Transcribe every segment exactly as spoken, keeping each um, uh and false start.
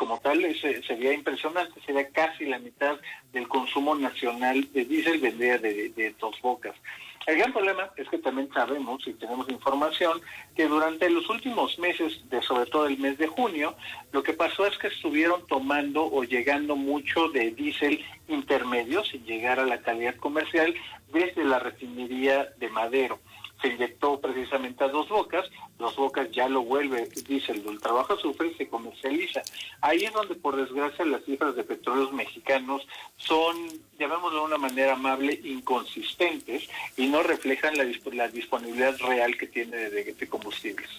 como tal ese, sería impresionante, sería casi la mitad del consumo nacional de diésel vendría de, de, de Dos Bocas. El gran problema es que también sabemos y tenemos información que durante los últimos meses, de sobre todo el mes de junio, lo que pasó es que estuvieron tomando o llegando mucho de diésel intermedio sin llegar a la calidad comercial desde la refinería de Madero. Se inyectó precisamente a Dos Bocas, Dos Bocas ya lo vuelve diésel del trabajo azufre y se comercializa. Ahí es donde, por desgracia, las cifras de petróleos mexicanos son, llamémoslo de una manera amable, inconsistentes y no reflejan la, disp- la disponibilidad real que tiene de, de combustibles.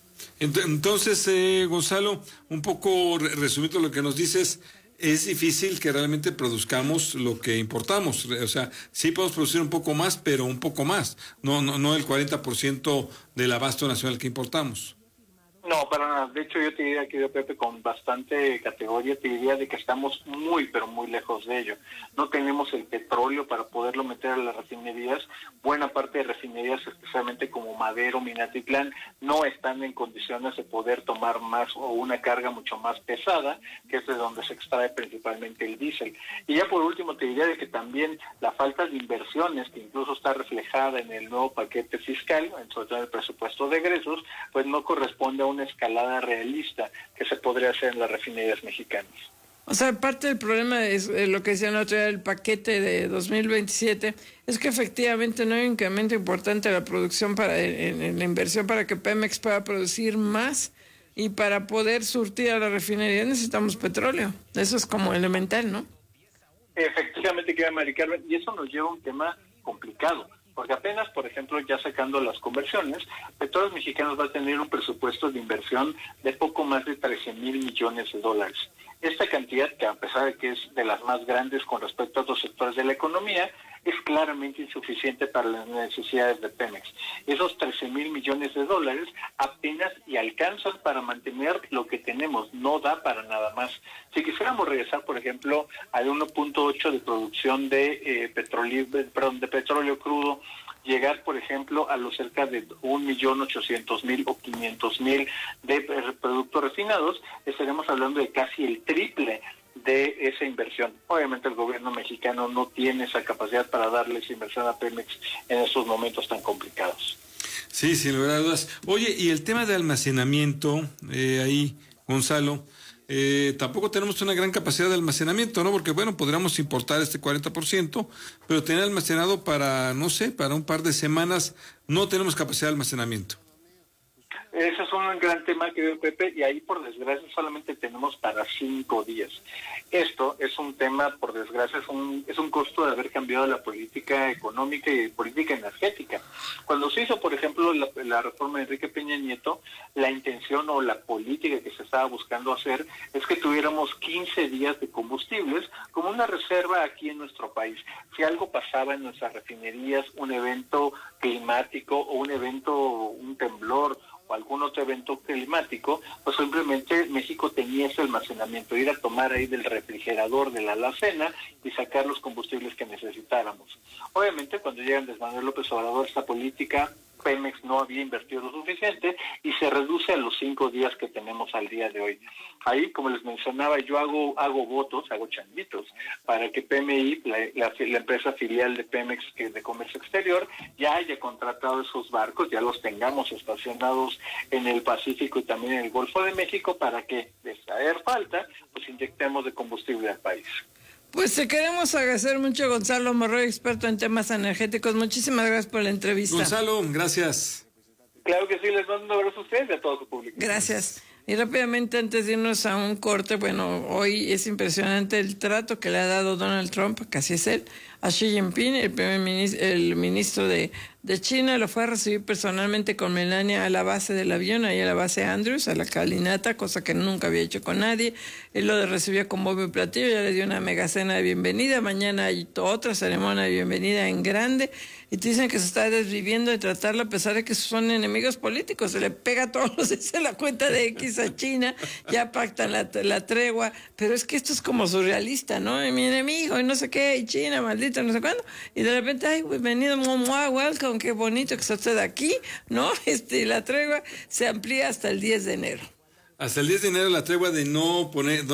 Entonces, eh, Gonzalo, un poco resumiendo lo que nos dices, es difícil que realmente produzcamos lo que importamos. O sea, sí podemos producir un poco más, pero un poco más. No, no, no el cuarenta por ciento del abasto nacional que importamos. No, para nada. De hecho, yo te diría, querido Pepe, con bastante categoría, te diría de que estamos muy, pero muy lejos de ello. No tenemos el petróleo para poderlo meter a las refinerías. Buena parte de refinerías, especialmente como Madero, Minatitlán, no están en condiciones de poder tomar más o una carga mucho más pesada, que es de donde se extrae principalmente el diésel. Y ya por último, te diría de que también la falta de inversiones, que incluso está reflejada en el nuevo paquete fiscal, sobre todo en el presupuesto de egresos, pues no corresponde a una escalada realista que se podría hacer en las refinerías mexicanas. O sea, parte del problema es eh, lo que decían otra vez, el paquete de dos mil veintisiete, es que efectivamente no hay un incremento importante en la producción para en, en la inversión para que Pemex pueda producir más, y para poder surtir a la refinería necesitamos petróleo. Eso es como elemental, ¿no? Efectivamente, queda Mari Carmen, y eso nos lleva a un tema complicado. Porque apenas, por ejemplo, ya sacando las conversiones, Petróleos Mexicanos va a tener un presupuesto de inversión de poco más de trece mil millones de dólares. Esta cantidad, que a pesar de que es de las más grandes con respecto a otros sectores de la economía, es claramente insuficiente para las necesidades de Pemex. Esos trece mil millones de dólares apenas y alcanzan para mantener lo que tenemos, no da para nada más. Si quisiéramos regresar, por ejemplo, al uno punto ocho de producción de, eh, petróleo, perdón, de petróleo crudo, llegar, por ejemplo, a los cerca de un millón ochocientos mil o quinientos mil de productos refinados, estaremos hablando de casi el triple de esa inversión. Obviamente el gobierno mexicano no tiene esa capacidad para darle esa inversión a Pemex en estos momentos tan complicados. Sí, sin lugar a dudas. Oye, y el tema de almacenamiento, eh, ahí, Gonzalo, eh, tampoco tenemos una gran capacidad de almacenamiento, ¿no? Porque, bueno, podríamos importar este cuarenta por ciento, pero tener almacenado para, no sé, para un par de semanas, no tenemos capacidad de almacenamiento. Ese es un gran tema, querido Pepe, y ahí por desgracia solamente tenemos para cinco días. Esto es un tema, por desgracia, es un, es un costo de haber cambiado la política económica y política energética. Cuando se hizo, por ejemplo, la, la reforma de Enrique Peña Nieto, la intención o la política que se estaba buscando hacer es que tuviéramos quince días de combustibles como una reserva aquí en nuestro país. Si algo pasaba en nuestras refinerías, un evento climático o un evento, un temblor, o algún otro evento climático, pues simplemente México tenía ese almacenamiento, ir a tomar ahí del refrigerador de la alacena y sacar los combustibles que necesitáramos. Obviamente, cuando llega Andrés Manuel López Obrador, esta política, Pemex no había invertido lo suficiente y se reduce a los cinco días que tenemos al día de hoy. Ahí, como les mencionaba, yo hago hago votos, hago changuitos, para que P M I, la, la, la empresa filial de Pemex, que es de comercio exterior, ya haya contratado esos barcos, ya los tengamos estacionados en el Pacífico y también en el Golfo de México, para que, de hacer falta, pues inyectemos de combustible al país. Pues te queremos agradecer mucho, Gonzalo Monroy, experto en temas energéticos. Muchísimas gracias por la entrevista. Gonzalo, gracias. Claro que sí, les mando un abrazo a ustedes y a todo su público. Gracias. Y rápidamente, antes de irnos a un corte, bueno, hoy es impresionante el trato que le ha dado Donald Trump, casi es él, a Xi Jinping, el primer ministro, el ministro de, de China. Lo fue a recibir personalmente con Melania a la base del avión, ahí a la base Andrews, a la calinata, cosa que nunca había hecho con nadie. Él lo recibió con bombo y platillo, ya le dio una mega cena de bienvenida. Mañana hay otra ceremonia de bienvenida en grande, y te dicen que se está desviviendo de tratarlo a pesar de que son enemigos políticos. Se le pega a todos los días en la cuenta de X a China, ya pactan la, la tregua, pero es que esto es como surrealista, ¿no? Y mi enemigo, y no sé qué, y China, maldito, no sé cuándo, y de repente, ay, bienvenido, mua, welcome, qué bonito que está usted aquí, ¿no? Este, la tregua se amplía hasta el diez de enero. Hasta el diez de enero la tregua de no poner...